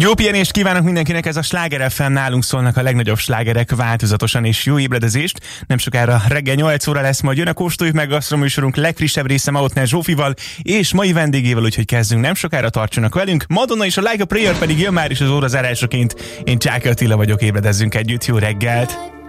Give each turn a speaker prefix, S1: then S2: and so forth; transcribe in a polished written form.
S1: Jó pihenést kívánok mindenkinek, ez a Sláger FM, nálunk szólnak a legnagyobb slágerek változatosan, és jó ébredezést. Nem sokára reggel 8 óra lesz, majd jön a Kóstoljuk meg gasztroműsorunk legfrissebb része Mautner Zsófival és mai vendégével, úgyhogy kezdünk nem sokára, tartsanak velünk. Madonna és a Like a Prayer pedig jön már is az órazárásaként. Én Csáky Attila vagyok, ébredezzünk együtt, jó reggelt!